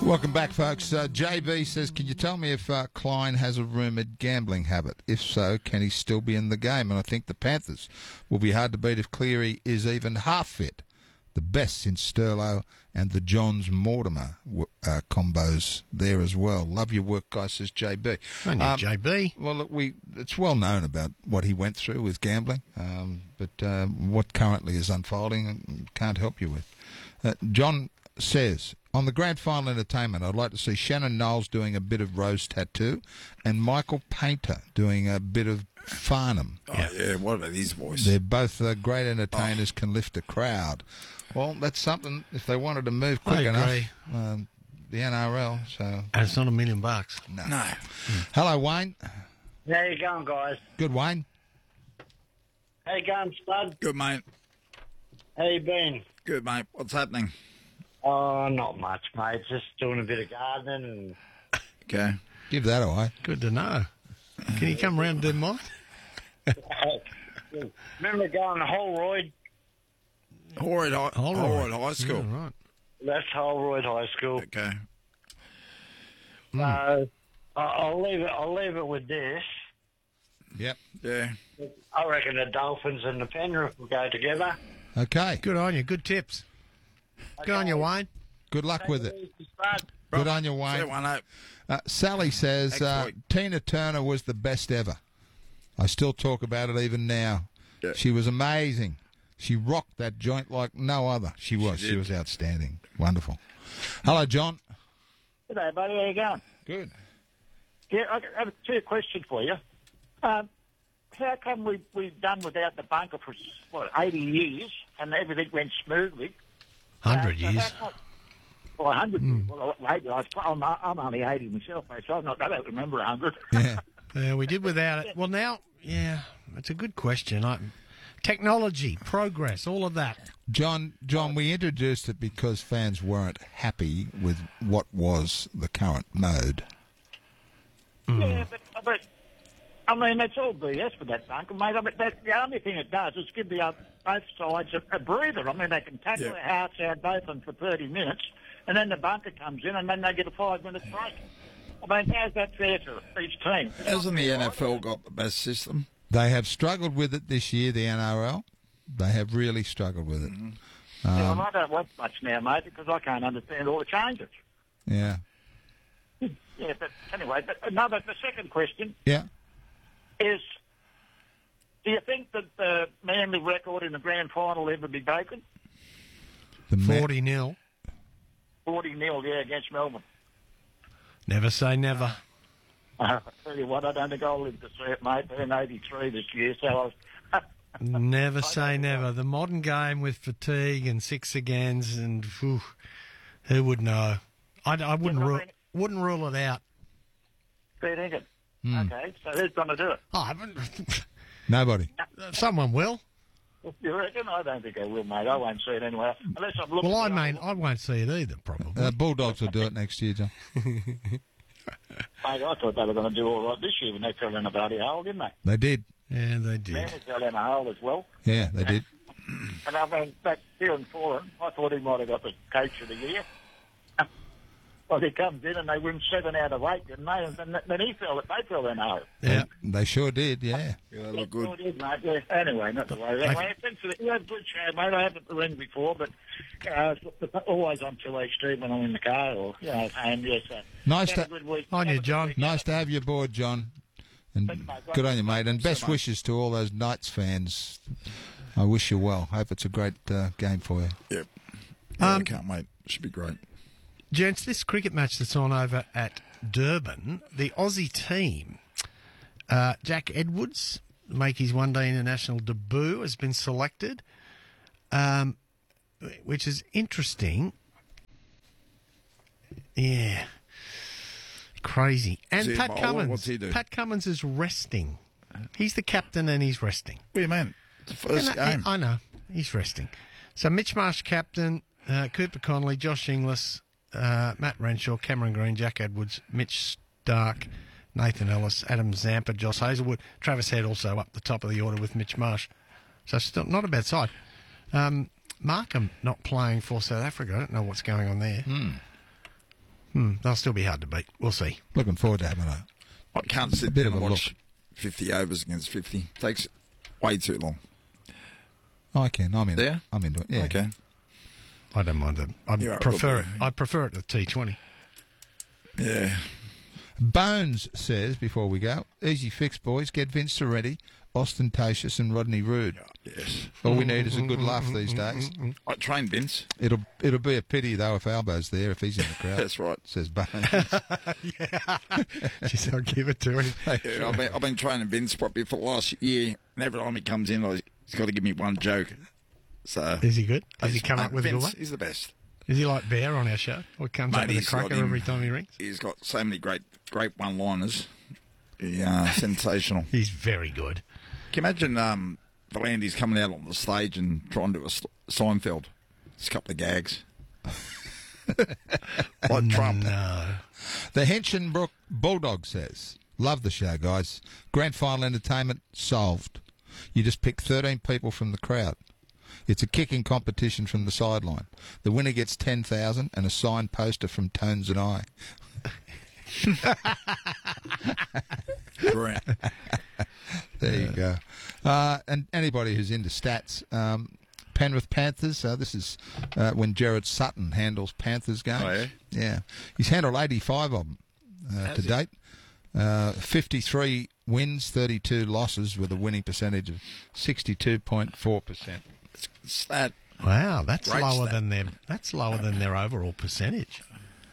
Welcome back, folks. JB says, can you tell me if Klein has a rumoured gambling habit? If so, can he still be in the game? And I think the Panthers will be hard to beat if Cleary is even half fit. The best since Sterlo and the Johns Mortimer combos there as well. Love your work, guys, says JB. I know JB. Well, look, it's well known about what he went through with gambling, but what currently is unfolding, can't help you with. John says, on the grand final entertainment, I'd like to see Shannon Knowles doing a bit of Rose Tattoo and Michael Painter doing a bit of Farnham. Oh, yeah, what about his voice? They're both great entertainers, can lift a crowd. Well, that's something, if they wanted to move quick enough, the NRL, so... And it's not $1 million. No. Hello, Wayne. How you going, guys? Good, Wayne. How you going, Spud? Good, mate. How you been? Good, mate. What's happening? Oh, not much, mate. Just doing a bit of gardening. Okay. Give that away. Good to know. Can you come round and do mine? Remember going to Holroyd? Holroyd High School. Yeah, right. That's Holroyd High School. Okay. So I'll leave it with this. Yep. Yeah. I reckon the Dolphins and the Penrith will go together. Okay. Good on you. Good tips. Good on you, Wayne. Good luck with it. Spud. Good on you, See Wayne. you, one, Sally says, Tina Turner was the best ever. I still talk about it even now. Yeah. She was amazing. She rocked that joint like no other. She was. She was outstanding. Wonderful. Hello, John. G'day, buddy. How you going? Good. Yeah, I have two questions for you. How come we've done without the bunker for, 80 years and everything went smoothly? 100 years. 100 years. Well, I'm only 80 myself, mate, so I don't remember 100. Yeah. Yeah, we did without it. Well, now, yeah, it's a good question. Technology, progress, all of that. John, we introduced it because fans weren't happy with what was the current mode. Yeah, but I mean, that's all BS for that bunker, mate. I mean, the only thing it does is give both sides a breather. I mean, they can tackle their hearts out both of them for 30 minutes, and then the bunker comes in, and then they get a 5-minute break. I mean, how's that fair to each team? Hasn't the NFL got the best system? They have struggled with it this year, the NRL. They have really struggled with it. Well, I don't watch much now, mate, because I can't understand all the changes. Yeah. Yeah, but anyway, the second question Yeah. is, do you think that the Manly record in the grand final will ever be broken? 40-0. 40-0, yeah, against Melbourne. Never say never. I tell you what, I don't think I'll live to see it, mate. They're in 83 this year, so I was... Never say never. The modern game with fatigue and six agains and who would know? I wouldn't rule it out. Fair dinkum. Okay, so who's going to do it? Oh, Nobody. someone will. You reckon? I don't think I will, mate. I won't see it anyway. Unless I'm looking... Well, I won't see it either, probably. Bulldogs will do it next year, John. Mate, I thought they were going to do all right this year when they fell in a bloody hole, didn't they? They did. Yeah, they did. Manly fell in a hole as well. Yeah, they did. And I mean, back here in Foreign, I thought he might have got the coach of the year. Well, he comes in and they win 7 out of 8, didn't they? And then they fell in a hole. Yeah. They sure did, yeah. Yeah, they look good. Well, did, mate. Yeah. Anyway, not to worry. Anyway, thanks for you had a good show, mate. I haven't ringed before, but always on 2HD when I'm in the car or, home, yes. Nice have to... a good week. On you, John. Nice to have you aboard, John. And good on you, mate. And best wishes to all those Knights fans. I wish you well. Hope it's a great game for you. Yep. Yeah, I can't wait. Should be great. Gents, this cricket match that's on over at Durban, the Aussie team, Jack Edwards, make his one-day international debut, has been selected, which is interesting. Yeah. Crazy. And Pat Cummins. What's he do? Pat Cummins is resting. He's the captain and he's resting. What do you mean? It's the first game. I know. He's resting. So Mitch Marsh, captain, Cooper Connolly, Josh Inglis, Matt Renshaw, Cameron Green, Jack Edwards, Mitch Stark, Nathan Ellis, Adam Zampa, Josh Hazelwood, Travis Head also up the top of the order with Mitch Marsh. So still not a bad side. Markham not playing for South Africa. I don't know what's going on there. They'll still be hard to beat. We'll see. Looking forward to having I can't sit bit there of and a watch 50 overs against 50. Takes way too long. I can. I'm in. Yeah? I'm into it. Yeah. Okay. I don't mind it. You're I a prefer good it. boy. I prefer it to T20. Yeah. Bones says before we go, easy fix, boys. Get Vince Sorretti, Ostentatious, and Rodney Roode. Yes. All we need is a good laugh these days. I train Vince. It'll be a pity though if Albo's there, if he's in the crowd. That's right. Says Bones. Jeez, I'll give it to him. Yeah, I've been training Vince probably for the last year, and every time he comes in, he's got to give me one joke. So Is he good? Does he come up with a good Vince, one? he's the best. Is he like Bear on our show? Or comes up Mate, with a he's got cracker him. every time he rings? He's got so many great one-liners. Yeah, sensational. He's very good. Can you imagine Volandi's coming out on the stage and trying to do a Seinfeld? Just a couple of gags. Like Trump. No. The Hinchinbrook Bulldog says, love the show, guys. Grand final entertainment solved. You just pick 13 people from the crowd. It's a kicking competition from the sideline. The winner gets 10,000 and a signed poster from Tones and I. Brilliant. There you go. And anybody who's into stats, Penrith Panthers, this is when Gerard Sutton handles Panthers games. Oh, yeah? Yeah. He's handled 85 of them to date. 53 wins, 32 losses with a winning percentage of 62.4%. Stat. Wow, that's Great lower stat. than their overall percentage.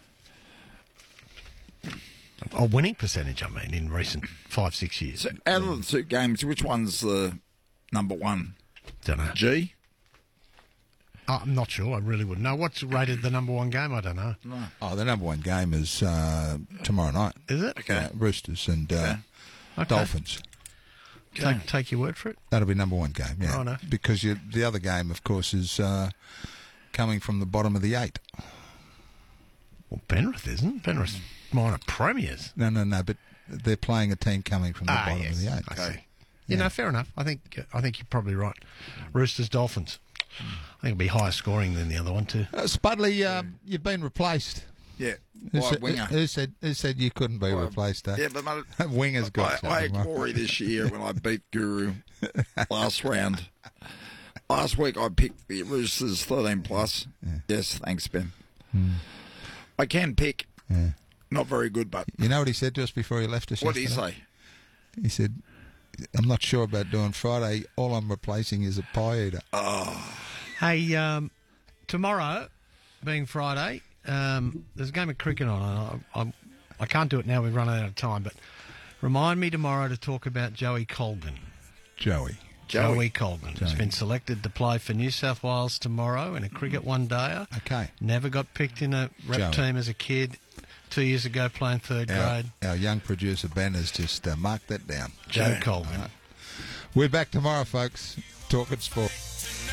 A winning percentage, I mean, in recent 5-6 years. So out of the two games, which one's the number one? Don't know. G? I'm not sure. I really wouldn't know. What's rated the number one game? I don't know. Oh, the number one game is tomorrow night. Is it? Okay. Roosters and Okay. Dolphins. Take your word for it. That'll be number one game, yeah. Oh, no. Because the other game, of course, is coming from the bottom of the 8. Well, Penrith isn't. Penrith minor premiers. No, but they're playing a team coming from the bottom of the 8. I see. You know, fair enough. I think you're probably right. Roosters, Dolphins. I think it'll be higher scoring than the other one too. Spudley, you've been replaced. Yeah. Who By said, winger. who said you couldn't be replaced? Eh? Yeah, but mate, Winger's got I had something, right? glory this year when I beat Guru last round. Last week I picked the Roosters 13 plus. Yeah. Yes, thanks, Ben. I can pick. Yeah. Not very good, but You know what he said to us before he left us what did he yesterday? say? He said, I'm not sure about doing Friday. All I'm replacing is a pie eater. Hey, tomorrow, being Friday, there's a game of cricket on. I can't do it now. We've run out of time. But remind me tomorrow to talk about Joey Colgan. Joey. Joey Colgan has Joey. been selected to play for New South Wales tomorrow in a cricket one-dayer. Okay. Never got picked in a rep Joey. team as a kid. 2 years ago, playing third grade. Our young producer Ben has just marked that down. Joe Colgan. We're back tomorrow, folks. Talking sport.